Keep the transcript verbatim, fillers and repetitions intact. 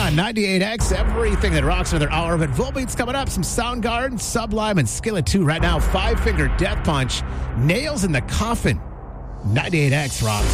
on ninety-eight X, everything that rocks. Another hour of it. Volbeat's coming up. Some Soundgarden, Sublime, and Skillet two right now. Five Finger Death Punch. Nails in the Coffin. ninety-eight X rocks.